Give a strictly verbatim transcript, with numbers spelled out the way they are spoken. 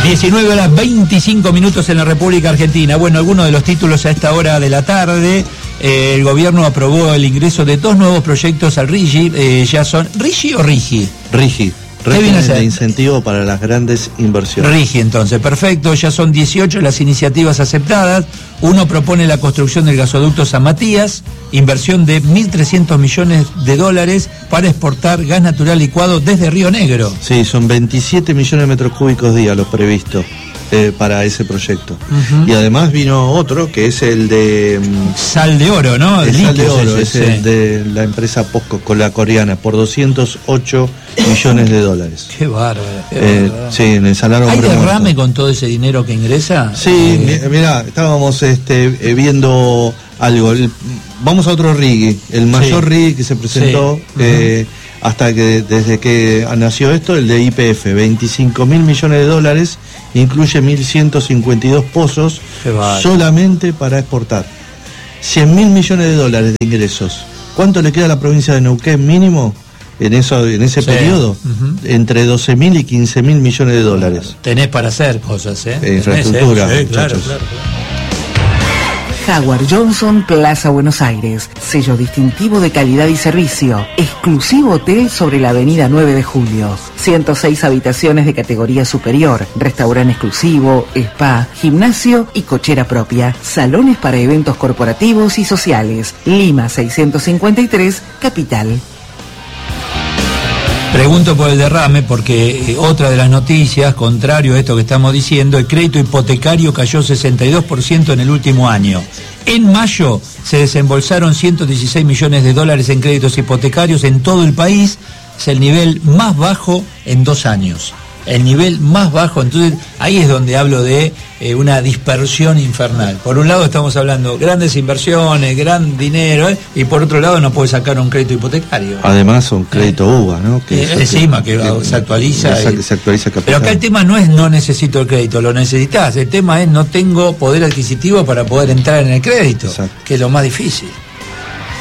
diecinueve horas veinticinco minutos en la República Argentina. Bueno, algunos de los títulos a esta hora de la tarde. Eh, el gobierno aprobó el ingreso de dos nuevos proyectos al RIGI. Eh, ya son... ¿RIGI o RIGI? RIGI. Régimen de incentivo para las grandes inversiones. RIGI, entonces, perfecto. Ya son dieciocho las iniciativas aceptadas. Uno propone la construcción del gasoducto San Matías, inversión de mil trescientos millones de dólares para exportar gas natural licuado desde Río Negro. Sí, son veintisiete millones de metros cúbicos día los previstos eh, para ese proyecto. Uh-huh. Y además vino otro, que es el de... Um, Sal de Oro, ¿no? El Sal de Oro, ese, es sí. el de la empresa Posco, con la coreana, por doscientos ocho millones de dólares. Qué bárbaro. Eh, sí, en el salario. ¿Hay derrame muerto con todo ese dinero que ingresa? Sí, eh... mirá, estábamos este, viendo algo. El, vamos a otro RIGI, el mayor sí. RIGI que se presentó sí. eh, uh-huh. hasta que desde que nació esto, el de Y P F, veinticinco mil millones de dólares, incluye mil ciento cincuenta y dos pozos solamente para exportar. cien mil millones de dólares de ingresos. ¿Cuánto le queda a la provincia de Neuquén mínimo? En eso, en ese sí. periodo, uh-huh. entre doce mil y quince mil millones de dólares. Tenés para hacer cosas, ¿eh? eh infraestructura. Tenés, eh. Sí, claro, claro, claro. Howard Johnson, Plaza Buenos Aires. Sello distintivo de calidad y servicio. Exclusivo hotel sobre la avenida nueve de julio. ciento seis habitaciones de categoría superior. Restaurante exclusivo, spa, gimnasio y cochera propia. Salones para eventos corporativos y sociales. Lima seiscientos cincuenta y tres, Capital. Pregunto por el derrame porque eh, otra de las noticias, contrario a esto que estamos diciendo, el crédito hipotecario cayó sesenta y dos por ciento en el último año. En mayo se desembolsaron ciento dieciséis millones de dólares en créditos hipotecarios en todo el país. Es el nivel más bajo en dos años. El nivel más bajo, entonces ahí es donde hablo de eh, una dispersión infernal. Por un lado estamos hablando grandes inversiones, gran dinero, ¿eh? Y por otro lado no puede sacar un crédito hipotecario. Además un crédito eh. U V A, ¿no? Que eh, encima que, que se actualiza. Y, se actualiza capital. Pero acá el tema no es no necesito el crédito, lo necesitas. El tema es no tengo poder adquisitivo para poder entrar en el crédito, exacto. Que es lo más difícil.